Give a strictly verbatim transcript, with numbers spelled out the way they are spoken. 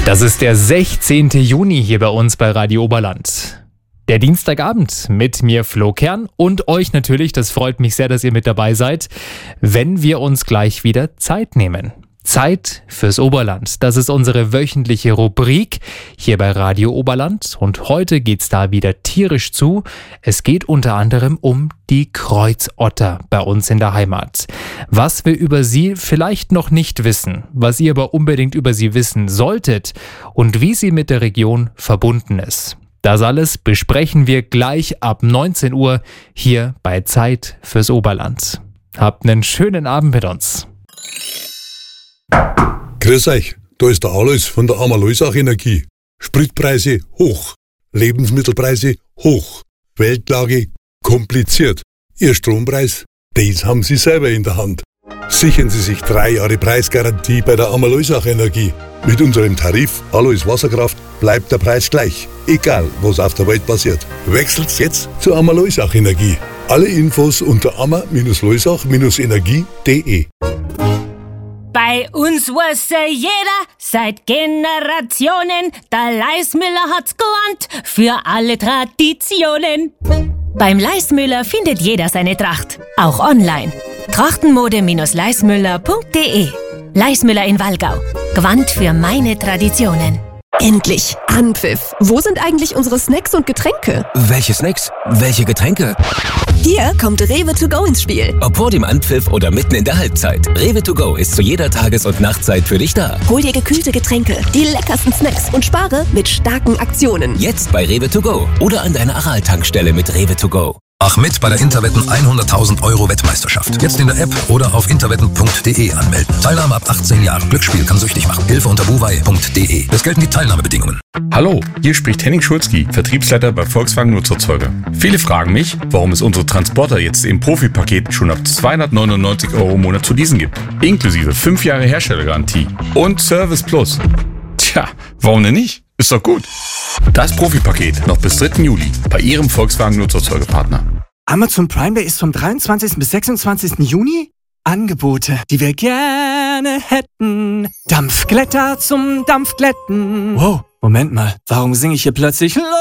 Das ist der sechzehnte Juni hier bei uns bei Radio Oberland. Der Dienstagabend mit mir, Flo Kern, und euch natürlich, das freut mich sehr, dass ihr mit dabei seid, wenn wir uns gleich wieder Zeit nehmen. Zeit fürs Oberland. Das ist unsere wöchentliche Rubrik hier bei Radio Oberland und heute geht's da wieder tierisch zu. Es geht unter anderem um die Kreuzotter bei uns in der Heimat. Was wir über sie vielleicht noch nicht wissen, was ihr aber unbedingt über sie wissen solltet und wie sie mit der Region verbunden ist. Das alles besprechen wir gleich ab neunzehn Uhr hier bei Zeit fürs Oberland. Habt einen schönen Abend mit uns. Grüß euch, da ist der Alois von der Amaloisach Energie. Spritpreise hoch, Lebensmittelpreise hoch, Weltlage kompliziert. Ihr Strompreis, das haben Sie selber in der Hand. Sichern Sie sich drei Jahre Preisgarantie bei der Amaloisach Energie. Mit unserem Tarif Alois Wasserkraft bleibt der Preis gleich, egal was auf der Welt passiert. Wechselt jetzt zur Amaloisach Energie. Alle Infos unter amma loisach energie punkt de. Bei uns weiß jeder seit Generationen, der Leismüller hat's gelernt für alle Traditionen. Beim Leismüller findet jeder seine Tracht, auch online. Trachtenmode Leismüller punkt de. Leismüller in Wallgau. Gewandt für meine Traditionen. Endlich! Anpfiff! Wo sind eigentlich unsere Snacks und Getränke? Welche Snacks? Welche Getränke? Hier kommt Rewe to go ins Spiel. Ob vor dem Anpfiff oder mitten in der Halbzeit. Rewe to go ist zu jeder Tages- und Nachtzeit für dich da. Hol dir gekühlte Getränke, die leckersten Snacks und spare mit starken Aktionen. Jetzt bei Rewe to go oder an deiner Aral-Tankstelle mit Rewe to go. Mach mit bei der Interwetten hunderttausend Euro Wettmeisterschaft. Jetzt in der App oder auf interwetten punkt de anmelden. Teilnahme ab achtzehn Jahren. Glücksspiel kann süchtig machen. Hilfe unter buwei punkt de. Es gelten die Teilnahmebedingungen. Hallo, hier spricht Henning Schulzki, Vertriebsleiter bei Volkswagen Nutzerzeuger. Viele fragen mich, warum es unsere Transporter jetzt im Profipaket schon ab zweihundertneunundneunzig Euro im Monat zu leasen gibt. Inklusive fünf Jahre Herstellergarantie und Service Plus. Tja, warum denn nicht? Ist doch gut. Das Profipaket noch bis dritten Juli bei Ihrem Volkswagen Nutzerzeugerpartner. Amazon Prime Day ist vom dreiundzwanzigsten bis sechsundzwanzigsten Juni. Angebote, die wir gerne hätten. Dampfglätter zum Dampfglätten. Wow, Moment mal, warum singe ich hier plötzlich